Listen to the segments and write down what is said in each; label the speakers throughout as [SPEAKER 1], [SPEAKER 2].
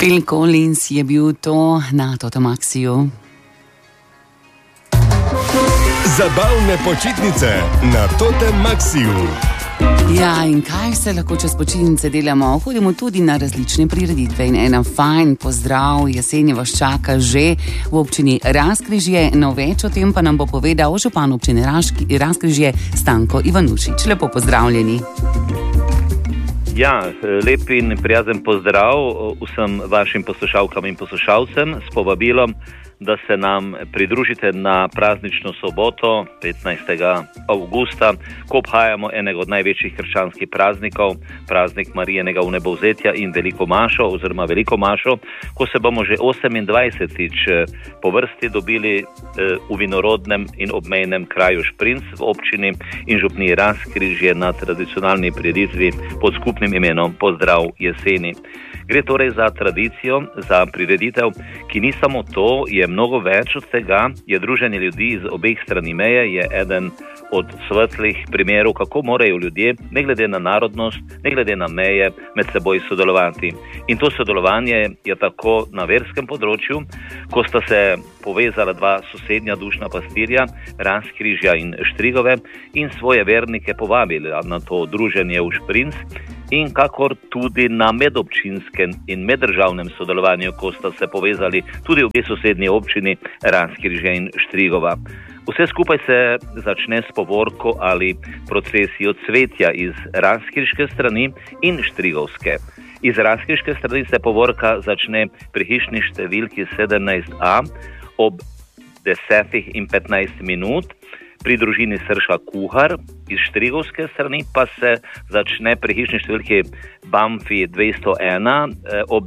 [SPEAKER 1] Phil Collins je bil to na Totomaxiju.
[SPEAKER 2] Zabavne počitnice na Totomaxiju.
[SPEAKER 1] Ja, in kaj vse lahko čez počitnice delamo? Hodimo tudi na različne prireditve in ena fajn pozdrav jeseni vas čaka že v občini Razkrižje. No, več o tem pa nam bo povedal župan občine Razkrižje Stanko Ivanušič. Lepo pozdravljeni.
[SPEAKER 3] Ja, lep in prijazen pozdrav vsem vašim poslušalkam in poslušalcem s povabilom, da se nam pridružite na praznično soboto 15. avgusta, ko obhajamo enega od največjih krščanskih praznikov, praznik Marijenega vnebovzetja in Veliko mašo oziroma Veliko mašo, ko se bomo že 28. po vrsti dobili v vinorodnem in obmejnem kraju Šprinc v občini in župniji Razkrižje na tradicionalni prireditvi pod skupnim imenom Pozdrav jeseni. Gre torej za tradicijo, za prireditev, ki ni samo to, je mnogo več od tega, je druženje ljudi iz obeh strani meje, je eden od svetlih primerov, kako morajo ljudje, ne glede na narodnost, ne glede na meje, med seboj sodelovati. In to sodelovanje je tako na verskem področju, ko sta se povezala dva sosednja dušna pastirja, Razkrižja in Štrigove, in svoje vernike povabili na to druženje v Šprinc, in kakor tudi na medobčinskem in meddržavnem sodelovanju, ko sta se povezali tudi obe sosednji občini Razkrižje in Štrigova. Vse skupaj se začne s povorko ali procesijo cvetja iz razkrižke strani in štrigovske. Iz razkrižke strani se povorka začne pri hišni številki 17a ob 10:15 minut, pri družini Srša Kuhar. Iz štrigovske strani pa se začne pri hišni številki Bamfi 201 ob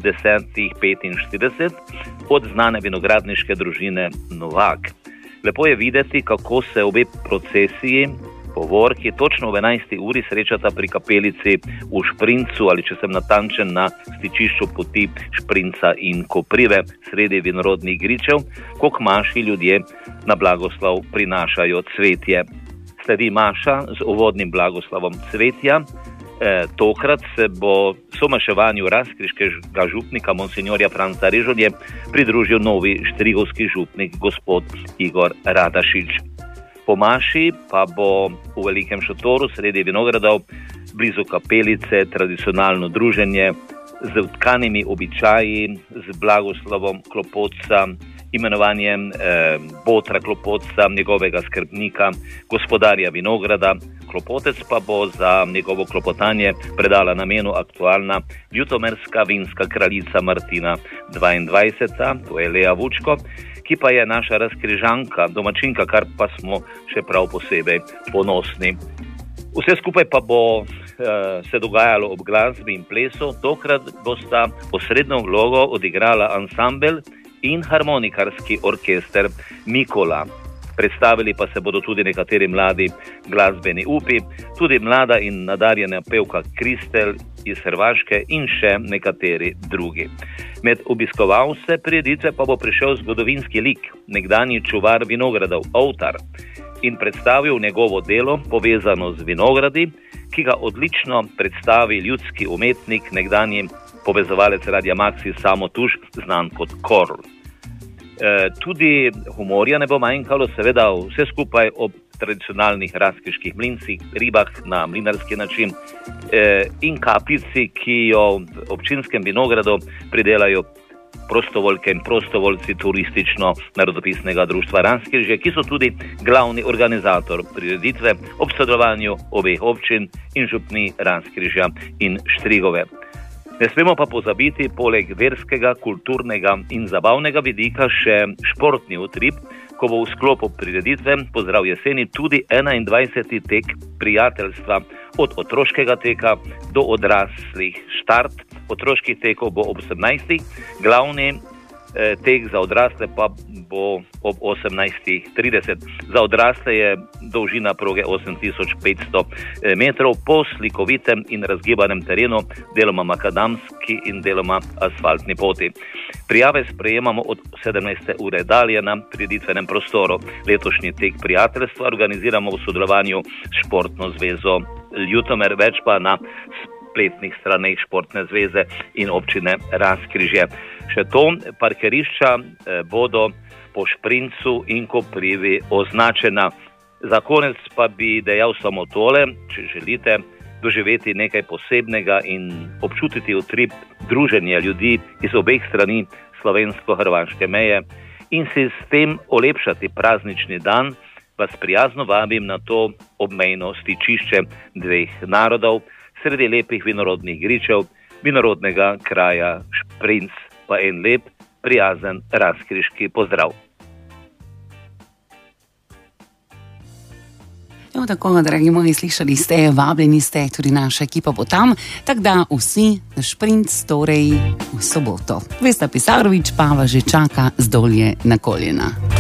[SPEAKER 3] 10:45 od znane vinogradniške družine Novak. Lepo je videti, kako se obe procesiji, povorki, točno v 11. uri srečata pri kapelici v Šprincu, ali če sem natančen, na stičišču poti Šprinca in Koprive, sredi vinorodnih gričev, ko k maši ljudje na blagoslav prinašajo cvetje. Sledi maša z uvodnim blagoslovom cvetja. Tokrat se bo somaševanju razkriškega župnika monsignorja Franca Režonje pridružil novi štrigovski župnik gospod Igor Radašič. Po maši pa bo v velikem šotoru sredi vinogradov blizu kapelice tradicionalno druženje z utkanimi običaji, z blagoslovom klopotca, imenovanjem botra klopotca, njegovega skrbnika, gospodarja vinograda. Klopotec pa bo za njegovo klopotanje predala namenu aktualna ljutomerska vinska kraljica Martina 22., to je Lea Vučko, ki pa je naša razkrižanka, domačinka, kar pa smo še prav posebej ponosni. Vse skupaj pa bo se dogajalo ob glasbi in plesu. Tokrat bosta osrednjo vlogo odigrala ansambel in harmonikarski orkester Mikola. Predstavili pa se bodo tudi nekateri mladi glasbeni upi, tudi mlada in nadarjena pevka Kristel iz Hrvaške in še nekateri drugi. Med obiskovalce prireditve pa bo prišel zgodovinski lik, nekdanji čuvar vinogradov Ovtar, in predstavil njegovo delo povezano z vinogradi, ki ga odlično predstavi ljudski umetnik, nekdanji povezovalec Radia Maxi Samo Tuš, znan kot Korl. Tudi humorja ne bo manjkalo, seveda vse skupaj ob tradicionalnih razkriških mlincih, ribah na mlinarski način in kapljici, ki jo v občinskem vinogradu pridelajo prostovoljke in prostovoljci turistično-narodopisnega društva Razkrižje, ki so tudi glavni organizator prireditve ob sodelovanju obeh občin in župnij Razkrižja in Štrigove. Ne smemo pa pozabiti poleg verskega, kulturnega in zabavnega vidika še športni utrip, ko bo v sklopu prireditve Pozdrav jeseni tudi 21. tek prijateljstva od otroškega teka do odraslih. Štart otroških tekov bo ob 18. Glavni tek za odrasle pa bo ob 18:30. Za odrasle je dolžina proge 8500 metrov po slikovitem in razgibanem terenu, deloma makadamski in deloma asfaltni poti. Prijave sprejemamo od 17. ure dalje na prireditvenem prostoru. Letošnji tek prijateljstva organiziramo v sodelovanju s Športno zvezo Ljutomer, več pa na spletnih straneh Športne zveze in občine Razkrižje. Še to, parkirišča bodo po Šprincu in Koprivi označena. Za konec pa bi dejal samo tole, če želite doživeti nekaj posebnega in občutiti utrip druženja ljudi iz obeh strani slovensko-hrvaške meje in si s tem olepšati praznični dan, vas prijazno vabim na to obmejno stičišče dveh narodov sredi lepih vinorodnih gričev, vinorodnega kraja Šprinc. Pa en lep, prijazen razkriški pozdrav.
[SPEAKER 1] Evo tako, dragi moji, slišali ste, vabljeni ste, tudi naša ekipa bo tam, tako da vsi na Šprinc, torej v soboto. Vesna Pisarović pa vas že čaka z dolje na koljena.